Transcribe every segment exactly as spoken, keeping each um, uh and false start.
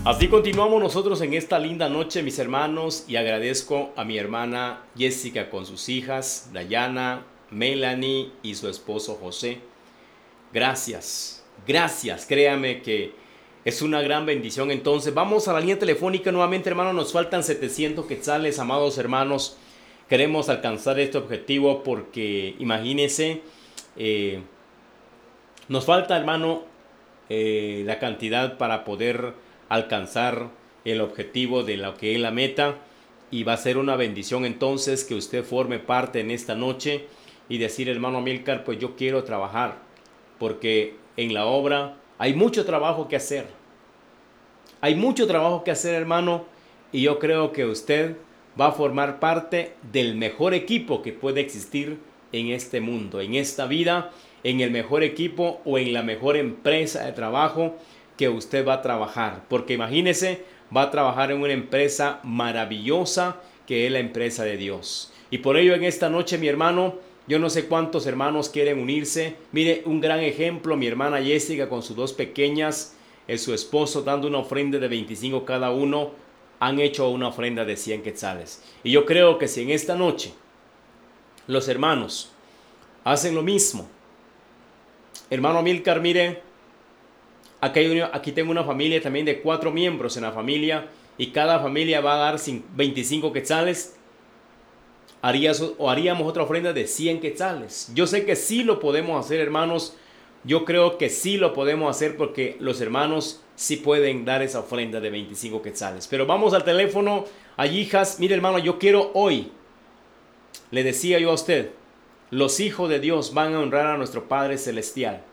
Así continuamos nosotros en esta linda noche, mis hermanos, y agradezco a mi hermana Jessica con sus hijas, Dayana, Melanie y su esposo José. Gracias, gracias, créame que es una gran bendición. Entonces, vamos a la línea telefónica nuevamente, hermanos. Nos faltan setecientos quetzales, amados hermanos. Queremos alcanzar este objetivo porque, imagínense, eh, nos falta, hermano, eh, la cantidad para poder alcanzar el objetivo de lo que es la meta, y va a ser una bendición entonces que usted forme parte en esta noche y decir, hermano Amílcar, pues yo quiero trabajar porque en la obra hay mucho trabajo que hacer, hay mucho trabajo que hacer, hermano, y yo creo que usted va a formar parte del mejor equipo que puede existir en este mundo, en esta vida, en el mejor equipo o en la mejor empresa de trabajo que usted va a trabajar. Porque imagínese, va a trabajar en una empresa maravillosa que es la empresa de Dios. Y por ello en esta noche, mi hermano, yo no sé cuántos hermanos quieren unirse. Mire, un gran ejemplo, mi hermana Jessica con sus dos pequeñas, es su esposo dando una ofrenda de veinticinco cada uno, han hecho una ofrenda de cien quetzales. Y yo creo que si en esta noche los hermanos hacen lo mismo, hermano Amílcar, mire, aquí, hay una, aquí tengo una familia también de cuatro miembros en la familia, y cada familia va a dar veinticinco quetzales. Harías, o haríamos otra ofrenda de cien quetzales. Yo sé que sí lo podemos hacer, hermanos. Yo creo que sí lo podemos hacer porque los hermanos sí pueden dar esa ofrenda de veinticinco quetzales. Pero vamos al teléfono. Ay, hijas, mire, hermano, yo quiero hoy, le decía yo a usted, los hijos de Dios van a honrar a nuestro Padre Celestial.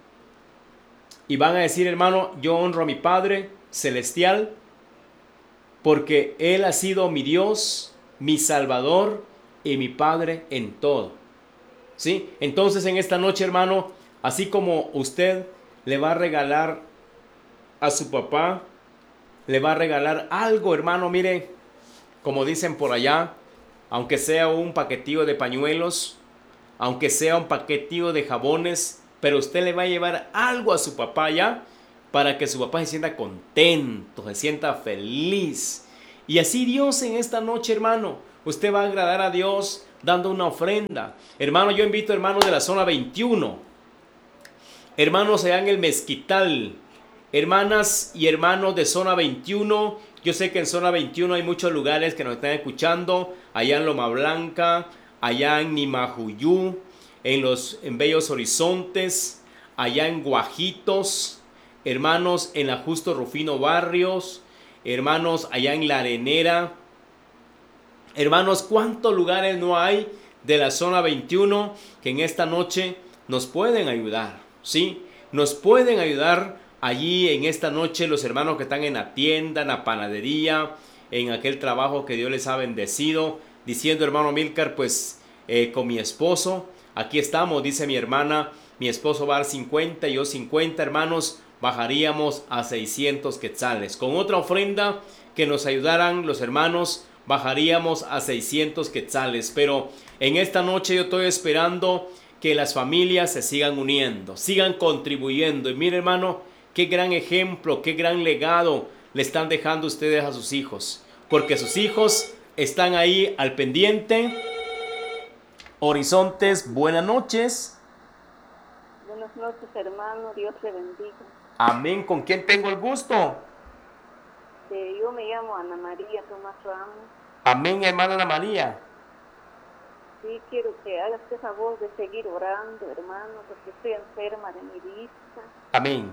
Y van a decir, hermano, yo honro a mi Padre Celestial porque Él ha sido mi Dios, mi Salvador y mi Padre en todo. ¿Sí? Entonces en esta noche, hermano, así como usted le va a regalar a su papá, le va a regalar algo, hermano, mire, como dicen por allá, aunque sea un paquetillo de pañuelos, aunque sea un paquetillo de jabones, pero usted le va a llevar algo a su papá ya, para que su papá se sienta contento, se sienta feliz. Y así Dios en esta noche, hermano, usted va a agradar a Dios dando una ofrenda. Hermano, yo invito a hermanos de la zona veintiuno, hermanos allá en el Mezquital, hermanas y hermanos de zona veintiuno. Yo sé que en zona veintiuno hay muchos lugares que nos están escuchando, allá en Loma Blanca, allá en Nimajuyú, en los en Bellos Horizontes, allá en Guajitos, hermanos en la Justo Rufino Barrios, hermanos allá en La Arenera. Hermanos, ¿cuántos lugares no hay de la zona veintiuno que en esta noche nos pueden ayudar? ¿Sí? Nos pueden ayudar allí en esta noche los hermanos que están en la tienda, en la panadería, en aquel trabajo que Dios les ha bendecido, diciendo, hermano Amílcar, pues eh, con mi esposo, aquí estamos, dice mi hermana, mi esposo va a dar cincuenta, yo cincuenta, hermanos, bajaríamos a seiscientos quetzales. Con otra ofrenda que nos ayudaran los hermanos, bajaríamos a seiscientos quetzales. Pero en esta noche yo estoy esperando que las familias se sigan uniendo, sigan contribuyendo. Y mire, hermano, qué gran ejemplo, qué gran legado le están dejando ustedes a sus hijos, porque sus hijos están ahí al pendiente. Horizontes, buenas noches. Buenas noches, hermano. Dios le bendiga. Amén. ¿Con quién tengo el gusto? Eh, yo me llamo Ana María Tomás Ramos. Amén, hermana Ana María. Sí, quiero que hagas ese favor de seguir orando, hermano, porque estoy enferma de mi vista. Amén.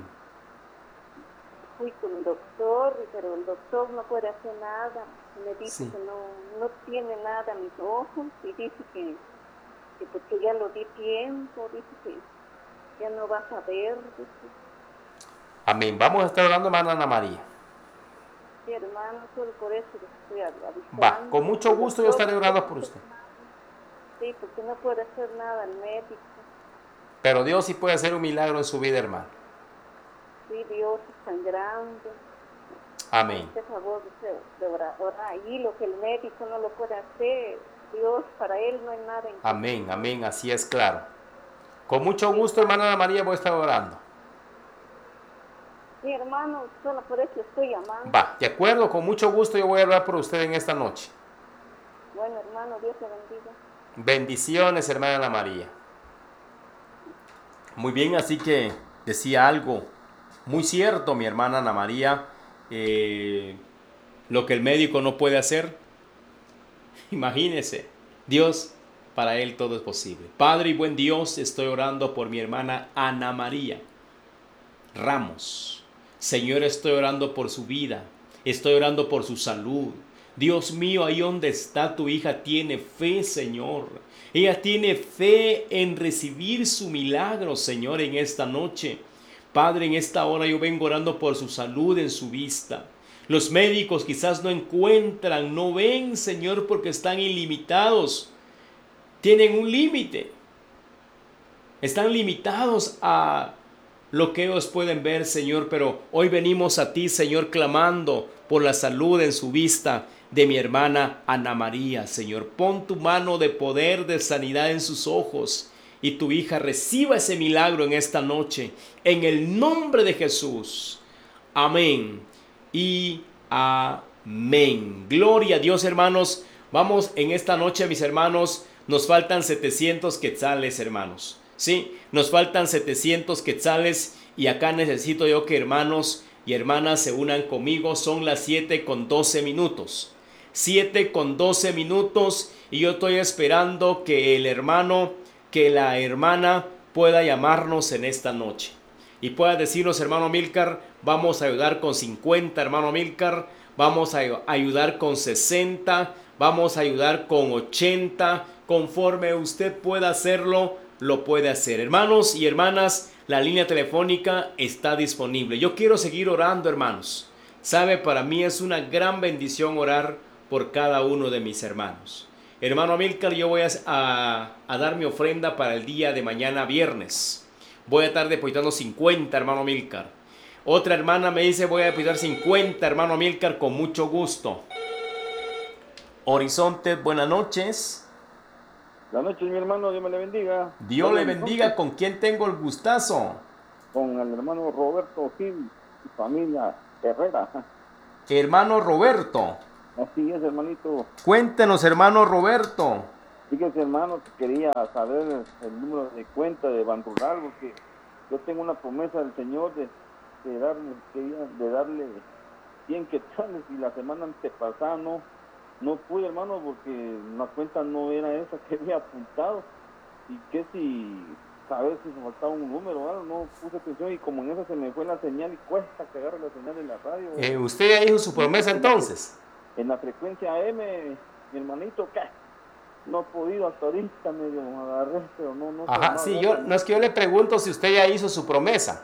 Fui con el doctor, pero el doctor no puede hacer nada. Me dice Sí. que no, no tiene nada en mis ojos y dice que, que porque ya lo di tiempo, dice que ya no vas a ver. Dice. Amén. Vamos a estar orando, hermana Ana María. Sí, hermano, solo por eso que estoy avisando. Va, con mucho gusto yo estaré orando por usted. Sí, porque no puede hacer nada el médico. Pero Dios sí puede hacer un milagro en su vida, hermano. Sí, Dios es tan grande. Amén. Por favor de orar, orar. Y lo que el médico no lo puede hacer, Dios, para él no hay nada imposible. Amén, amén, así es, claro. Con mucho gusto, hermana Ana María, voy a estar orando. Sí, Sí, hermano, solo por eso estoy llamando. Va, de acuerdo, con mucho gusto yo voy a hablar por usted en esta noche. Bueno, hermano, Dios te bendiga. Bendiciones, hermana Ana María. Muy bien, así que decía algo muy cierto mi hermana Ana María. Eh, lo que el médico no puede hacer, imagínese, Dios, para él todo es posible. Padre y buen Dios, estoy orando por mi hermana Ana María Ramos. Señor, estoy orando por su vida, estoy orando por su salud. Dios mío, ahí donde está tu hija tiene fe, Señor. Ella tiene fe en recibir su milagro, Señor, en esta noche. Padre, en esta hora yo vengo orando por su salud en su vista. Los médicos quizás no encuentran, no ven, Señor, porque están ilimitados. Tienen un límite. Están limitados a lo que ellos pueden ver, Señor, pero hoy venimos a ti, Señor, clamando por la salud en su vista de mi hermana Ana María, Señor. Pon tu mano de poder, de sanidad en sus ojos y tu hija reciba ese milagro en esta noche, en el nombre de Jesús. Amén y amén. Gloria a Dios, hermanos. Vamos en esta noche, mis hermanos, nos faltan setecientos quetzales, hermanos. Sí, nos faltan setecientos quetzales y acá necesito yo que hermanos y hermanas se unan conmigo. Son las siete con doce minutos. siete con doce minutos y yo estoy esperando que el hermano, que la hermana pueda llamarnos en esta noche y pueda decirnos, hermano Milcar, vamos a ayudar con cincuenta, hermano Milcar, vamos a ayudar con sesenta, vamos a ayudar con ochenta, conforme usted pueda hacerlo, lo puede hacer. Hermanos y hermanas, la línea telefónica está disponible. Yo quiero seguir orando, hermanos. Sabe, para mí es una gran bendición orar por cada uno de mis hermanos. Hermano Amílcar, yo voy a, a, a dar mi ofrenda para el día de mañana viernes. Voy a estar depositando cincuenta, hermano Amílcar. Otra hermana me dice, voy a depositar cincuenta, hermano Amílcar, con mucho gusto. Horizonte, buenas noches. Buenas noches, mi hermano, Dios me le bendiga. Dios le bendiga. ¿Con quién tengo el gustazo? Con el hermano Roberto Gil y familia Herrera. Hermano Roberto. Así es, hermanito. Cuéntenos, hermano Roberto. Fíjese, hermano, que quería saber el número de cuenta de Ban Rural, porque yo tengo una promesa del Señor de, de darle, de darle cien quetzales y la semana antepasada no, no pude, hermano, porque la cuenta no era esa que había apuntado. Y que si, saber si me faltaba un número o algo, no puse atención y como en eso se me fue la señal y cuesta que agarre la señal en la radio. Eh, ¿Usted ya hizo su promesa entonces? En la frecuencia A M, mi hermanito, ¿qué? No he podido hasta ahorita, medio agarré, pero no, no. Ajá, no, sí, no, yo, no, no es que yo le pregunto si usted ya hizo su promesa.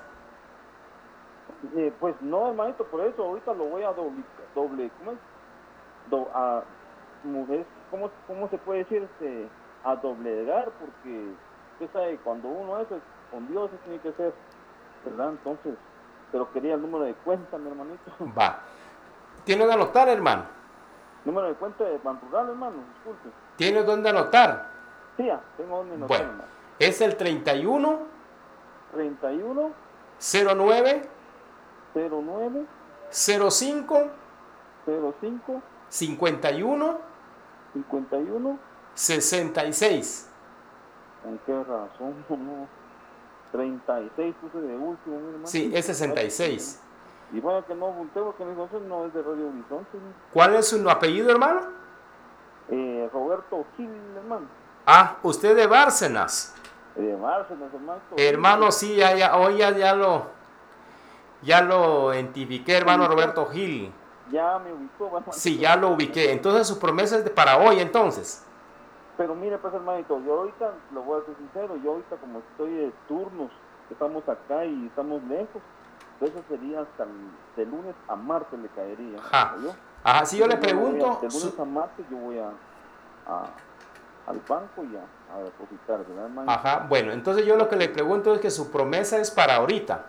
Eh, pues no, hermanito, por eso ahorita lo voy a doble, doble ¿cómo es? Do, a, mujer, ¿cómo, ¿Cómo se puede decir? Este, a doblegar, porque usted sabe, cuando uno hace con Dios, eso tiene que ser, ¿verdad? Entonces, pero quería el número de cuenta, mi hermanito. Va. ¿Tiene dónde anotar, hermano? Número de cuenta de Ban Rural, hermano, disculpe. ¿Tiene dónde anotar? Sí, ya, tengo dónde anotar, bueno, hermano. Es el treinta y uno, treinta y uno, cero nueve, cero nueve, cero cinco, cero cinco, cincuenta y uno, cincuenta y uno. sesenta y seis. ¿Con qué razón? No, treinta y seis puse de último, mi hermano. Sí, es sesenta y seis. Y bueno, que no apunté porque mi entonces no es de Radio Horizonte. ¿No? ¿Cuál es su apellido, hermano? Eh, Roberto Gil, hermano. Ah, usted de Bárcenas. De Bárcenas, hermano. Hermano, sí, ya, ya, hoy ya, ya lo, ya lo identifiqué, hermano Roberto Gil. Ya me ubicó, hermano. Sí, ya lo ubiqué. Entonces su promesa es de para hoy, entonces. Pero mire, pues, hermanito, yo ahorita, lo voy a ser sincero, yo ahorita como estoy de turnos, estamos acá y estamos lejos, eso sería hasta el, de lunes a martes le caería. Ajá. ¿yo? Ajá, si yo le Entonces, yo pregunto... a, de lunes su... a martes yo voy a, a al banco y a, a depositar, ¿verdad, hermano? Ajá, bueno, entonces yo lo que le pregunto es que su promesa es para ahorita.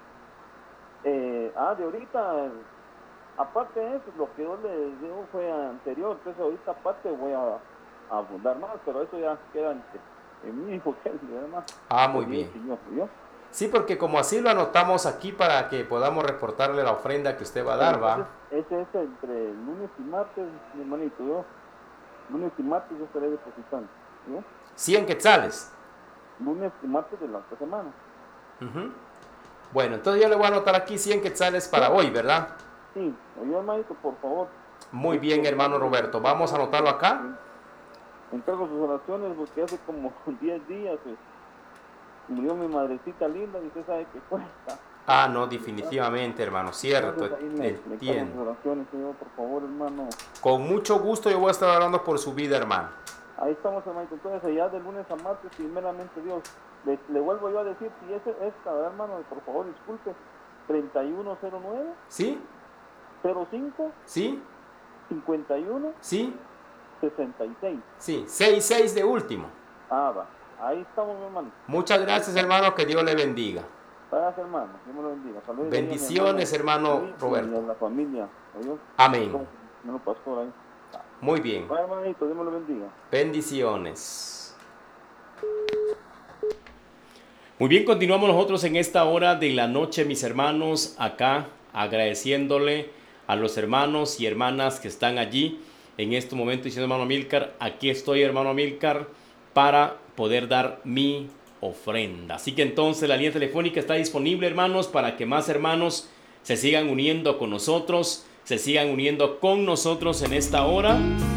Eh, ah, de ahorita, aparte de eso, lo que yo le digo fue anterior, entonces ahorita aparte voy a, a abundar más, pero eso ya queda en, en mí, porque es más. Ah, muy bien. Señor, ¿yo? Sí, porque como así lo anotamos aquí para que podamos reportarle la ofrenda que usted va a dar, ¿va? Ese es entre lunes y martes, mi hermanito, yo. Lunes y martes yo estaré depositando, ¿no? cien quetzales. Lunes y martes de la otra semana. Uh-huh. Bueno, entonces yo le voy a anotar aquí cien quetzales para hoy, ¿verdad? Sí, oye, hermanito, por favor. Muy bien, hermano Roberto. Vamos a anotarlo acá. Encargo sus oraciones porque hace como diez días eh, murió mi madrecita linda y usted sabe que cuesta. Ah, no, definitivamente, hermano, cierto. Entonces, ahí me, me Entiendo. sus oraciones, Señor, por favor, hermano. Con mucho gusto yo voy a estar hablando por su vida, hermano. Ahí estamos, hermanito. Entonces, allá de lunes a martes, primeramente Dios. Le, le vuelvo yo a decir, si es esta, ¿verdad, hermano? Por favor, disculpe. treinta y uno cero nueve. ¿Sí? cero cinco. ¿Sí? cincuenta y uno. ¿Sí? sesenta y seis. Sí, seis seis de último. Ah, va. Ahí estamos, mi hermano. Muchas gracias, hermano, que Dios le bendiga. Gracias, hermano. Dios me lo bendiga. Saludos. Bendiciones, hermano Sí, Roberto. y a la familia. ¿Oyó? Amén. Hermano pastor ahí. Muy bien. Va, hermanito, Dios me lo bendiga. Bendiciones. Muy bien, continuamos nosotros en esta hora de la noche, mis hermanos, acá agradeciéndole a los hermanos y hermanas que están allí en este momento diciendo, hermano Amílcar, aquí estoy, hermano Amílcar, para poder dar mi ofrenda. Así que entonces la línea telefónica está disponible, hermanos, para que más hermanos se sigan uniendo con nosotros, se sigan uniendo con nosotros en esta hora.